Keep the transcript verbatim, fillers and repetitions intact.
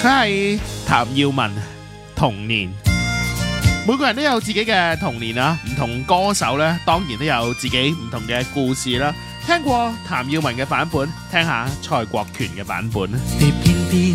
佢係譚耀文童年。每個人都有自己嘅童年啊，唔同歌手呢，當然都有自己唔同嘅故事啦。聽過譚耀文嘅版本，聽下蔡國權嘅版本。